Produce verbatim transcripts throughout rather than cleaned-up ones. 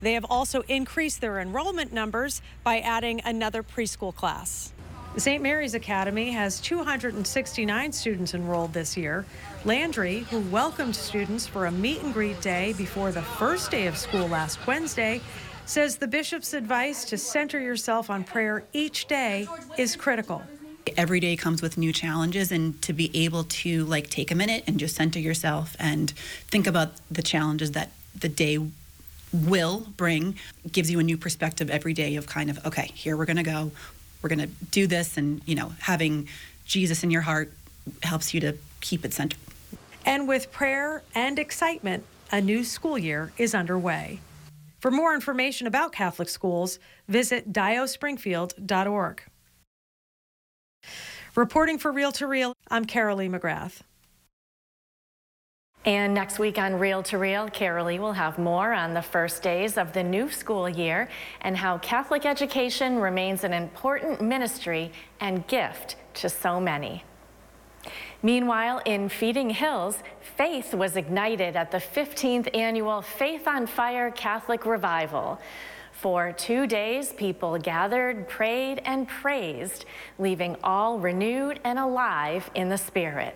They have also increased their enrollment numbers by adding another preschool class. The Saint Mary's Academy has two hundred sixty-nine students enrolled this year. Landry, who welcomed students for a meet and greet day before the first day of school last Wednesday, says the bishop's advice to center yourself on prayer each day is critical. Every day comes with new challenges, and to be able to like take a minute and just center yourself and think about the challenges that the day will bring gives you a new perspective every day of kind of, okay, here we're going to go, we're going to do this, and you know, having Jesus in your heart helps you to keep it centered. And with prayer and excitement, a new school year is underway. For more information about Catholic schools, visit dio springfield dot org. Reporting for Reel to Reel, I'm Carolee McGrath. And next week on Reel to Reel, Carolee will have more on the first days of the new school year and how Catholic education remains an important ministry and gift to so many. Meanwhile, in Feeding Hills, faith was ignited at the fifteenth annual Faith on Fire Catholic Revival. For two days, people gathered, prayed, and praised, leaving all renewed and alive in the Spirit.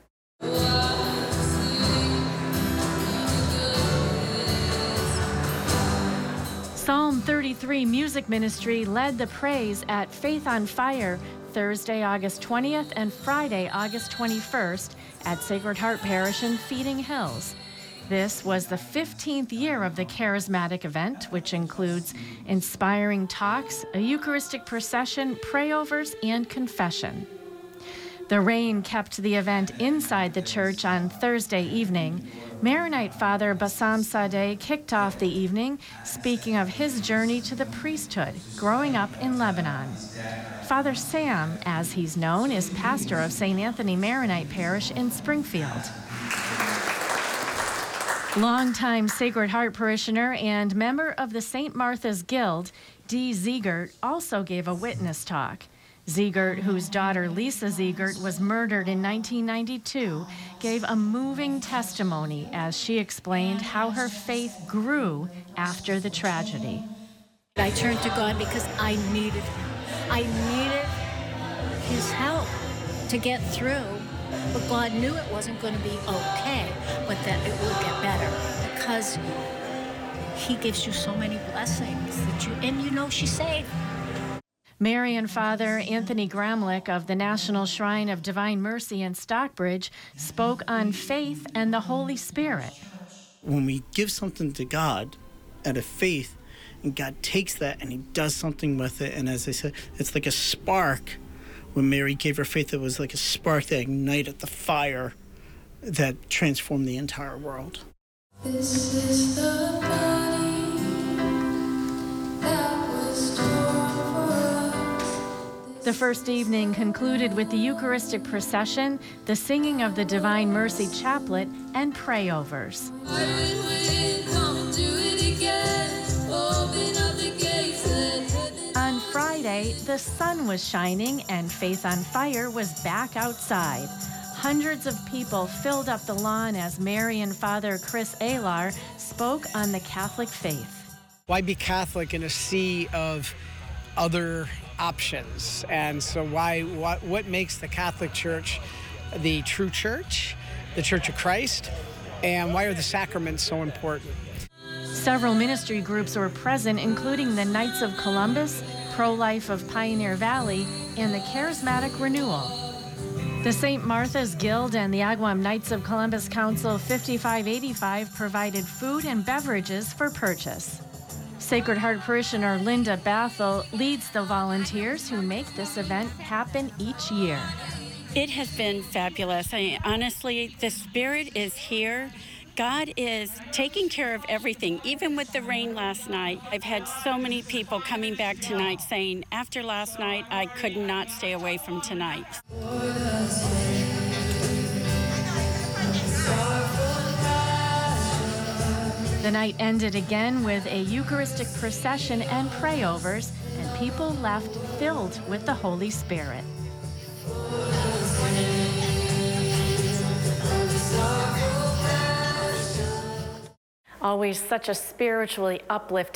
Psalm thirty-three Music Ministry led the praise at Faith on Fire Thursday, August twentieth and Friday, August twenty-first at Sacred Heart Parish in Feeding Hills. This was the fifteenth year of the charismatic event, which includes inspiring talks, a Eucharistic procession, prayovers, and confession. The rain kept the event inside the church on Thursday evening. Maronite Father Bassam Sadeh kicked off the evening, speaking of his journey to the priesthood, growing up in Lebanon. Father Sam, as he's known, is pastor of Saint Anthony Maronite Parish in Springfield. Longtime Sacred Heart parishioner and member of the Saint Martha's Guild, Dee Ziegert, also gave a witness talk. Ziegert, whose daughter Lisa Ziegert was murdered in nineteen ninety-two, gave a moving testimony as she explained how her faith grew after the tragedy. I turned to God because I needed him. I needed his help to get through, but God knew it wasn't going to be okay, but that it would get better because he gives you so many blessings that you, and you know she's saved. Marian Father Anthony Gramlich of the National Shrine of Divine Mercy in Stockbridge spoke on faith and the Holy Spirit. When we give something to God out of faith, and God takes that and he does something with it, and as I said, it's like a spark. When Mary gave her faith, it was like a spark that ignited the fire that transformed the entire world. This is the body that was torn for us. The first evening concluded with the Eucharistic procession, the singing of the Divine Mercy Chaplet, and prayovers. On Friday, the sun was shining and Faith on Fire was back outside. Hundreds of people filled up the lawn as Marian Father Chris Alar spoke on the Catholic faith. Why be Catholic in a sea of other options? And so why, what, what makes the Catholic Church the true church, the Church of Christ, and why are the sacraments so important? Several ministry groups were present, including the Knights of Columbus, Pro-Life of Pioneer Valley, and the Charismatic Renewal. The Saint Martha's Guild and the Agawam Knights of Columbus Council fifty-five eighty-five provided food and beverages for purchase. Sacred Heart parishioner Linda Bathel leads the volunteers who make this event happen each year. It has been fabulous. I mean, honestly, the Spirit is here. God is taking care of everything, even with the rain last night. I've had so many people coming back tonight saying, after last night, I could not stay away from tonight. The night ended again with a Eucharistic procession and prayovers, and people left filled with the Holy Spirit. always such a spiritually uplifting